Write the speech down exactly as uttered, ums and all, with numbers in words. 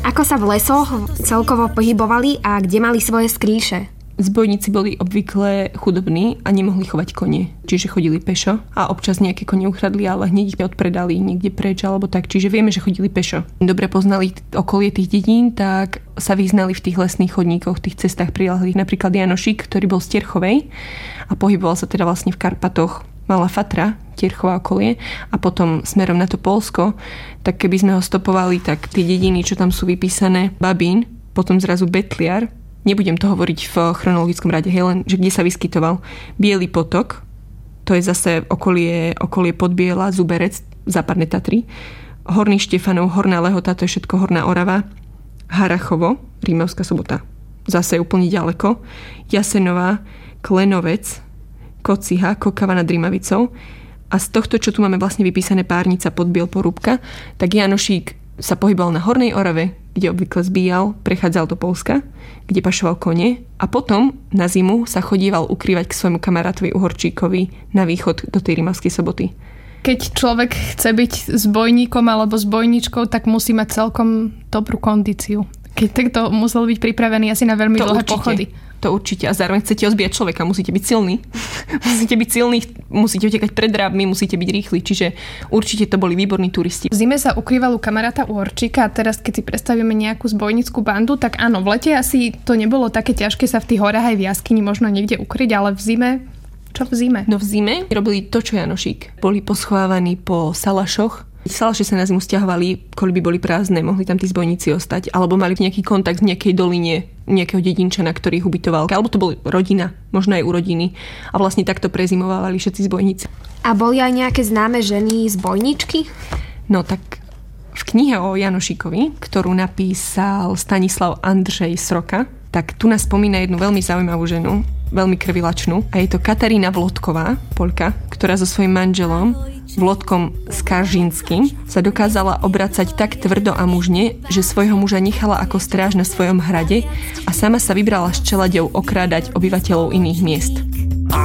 Ako sa v lesoch celkovo pohybovali a kde mali svoje skrýše? Zbojníci boli obvykle chudobní a nemohli chovať kone, čiže chodili pešo a občas nejaké kone ukradli, ale hneď ich odpredali niekde preč alebo tak, čiže vieme, že chodili pešo. Dobre poznali okolie tých dedín, tak sa vyznali v tých lesných chodníkoch, v tých cestách prilahlých. Napríklad Janošík, ktorý bol z Terchovej a pohyboval sa teda vlastne v Karpatoch, Malá Fatra, Terchová okolie a potom smerom na to Poľsko, tak keby sme ho stopovali, tak tie dediny, čo tam sú vypísané, Babín, potom zrazu Betliar. Nebudem to hovoriť v chronologickom rade, hej, len, že kde sa vyskytoval. Bielý potok, to je zase okolie, okolie Podbiela, Zuberec, Západné Tatry. Horný Štefanov, Horná Lehota, to je všetko Horná Orava. Harachovo, Rímavská Sobota, zase úplne ďaleko. Jasenová, Klenovec, Kociha, Kokava nad Rímavicou. A z tohto, čo tu máme vlastne vypísané Párnica, Podbiel, Porúbka, tak Janošík sa pohyboval na Hornej Orave, kde obvykle zbíjal, prechádzal do Poľska, kde pašoval kone a potom na zimu sa chodíval ukrývať k svojmu kamarátovi Uhorčíkovi na východ do tej Rímavskej Soboty. Keď človek chce byť zbojníkom alebo zbojničkou, tak musí mať celkom dobrú kondíciu. Keď takto musel byť pripravený asi na veľmi to dlhé určite. pochody. To určite. A zároveň chcete ozbíjať človeka. Musíte byť silní. musíte byť silní, musíte utekať pred drábmi, musíte byť rýchli. Čiže určite to boli výborní turisti. V zime sa ukrýval u kamaráta Uhorčíka a teraz keď si predstavíme nejakú zbojnickú bandu, tak áno, v lete asi to nebolo také ťažké sa v tých horách aj v jaskyni možno niekde ukryť, ale v zime... Čo v zime? No v zime robili to, čo Janošík. Boli poschovávaní po salašoch. Salaše sa na zimu stiahovali, koľby boli prázdne, mohli tam tí zbojníci ostať, alebo mali nejaký kontakt v nejakej doline, nejakého dedinčana, ktorý ich ubytoval. Alebo to boli rodina, možno aj u rodiny. A vlastne takto prezimovávali všetci zbojníci. A boli aj nejaké známe ženy zbojničky? No tak v knihe o Janošíkovi, ktorú napísal Stanislav Andrzej Sroka, tak tu nás spomína jednu veľmi zaujímavú ženu, veľmi krvilačnú. A je to Katarína Vlodková, Poľka, ktorá so svojím manželom Vlodkom Skaržinským sa dokázala obracať tak tvrdo a mužne, že svojho muža nechala ako stráž na svojom hrade a sama sa vybrala s čeladou okrádať obyvateľov iných miest.